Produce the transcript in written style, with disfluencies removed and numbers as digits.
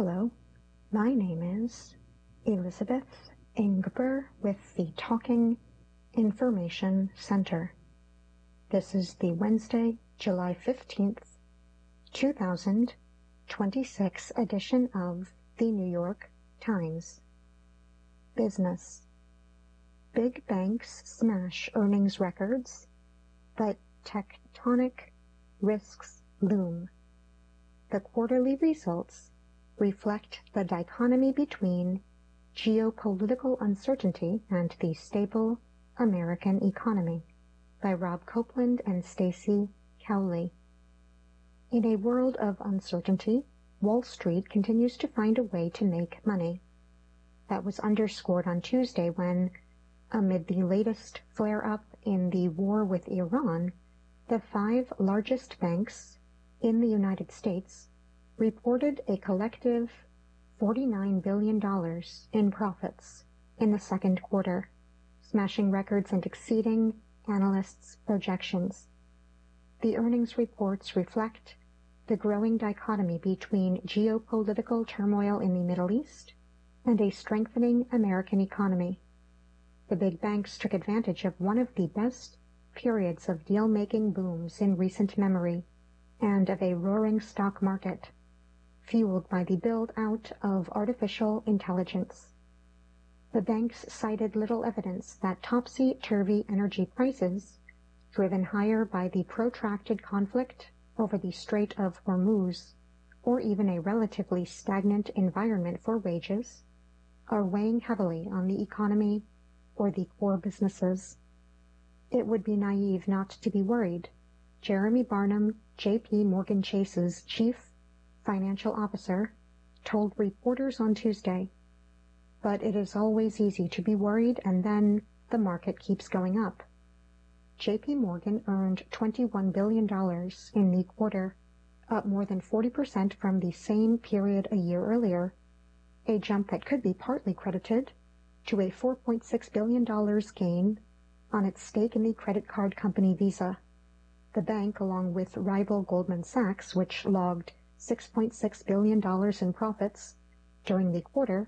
Hello, my name is Elizabeth Ingber with the Talking Information Center. This is the Wednesday, July 15th, 2026 edition of the New York Times. Business. Big banks smash earnings records, but tectonic risks loom. The quarterly results reflect the dichotomy between geopolitical uncertainty and the stable American economy, by Rob Copeland and Stacey Cowley. In a world of uncertainty, Wall Street continues to find a way to make money. That was underscored on Tuesday when, amid the latest flare-up in the war with Iran, the 5 largest banks in the United States reported a collective $49 billion in profits in the second quarter, smashing records and exceeding analysts' projections. The earnings reports reflect the growing dichotomy between geopolitical turmoil in the Middle East and a strengthening American economy. The big banks took advantage of one of the best periods of deal-making booms in recent memory and of a roaring stock market, fueled by the build-out of artificial intelligence. The banks cited little evidence that topsy-turvy energy prices, driven higher by the protracted conflict over the Strait of Hormuz, or even a relatively stagnant environment for wages, are weighing heavily on the economy or the core businesses. It would be naive not to be worried, Jeremy Barnum, J.P. Morgan Chase's chief financial officer, told reporters on Tuesday. But it is always easy to be worried and then the market keeps going up. J.P. Morgan earned $21 billion in the quarter, up more than 40% from the same period a year earlier, a jump that could be partly credited to a $4.6 billion gain on its stake in the credit card company Visa. The bank, along with rival Goldman Sachs, which logged $6.6 billion in profits during the quarter,